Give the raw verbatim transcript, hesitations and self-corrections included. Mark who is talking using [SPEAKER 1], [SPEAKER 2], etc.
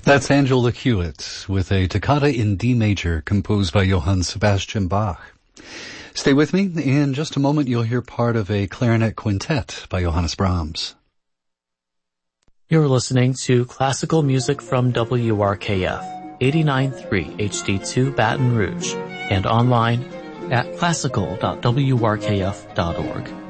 [SPEAKER 1] That's Angela Hewitt with a toccata in D major composed by Johann Sebastian Bach. Stay with me. In just a moment, you'll hear part of a clarinet quintet by Johannes Brahms.
[SPEAKER 2] You're listening to classical music from W R K F, eighty-nine point three H D two Baton Rouge, and online at classical dot w r k f dot org.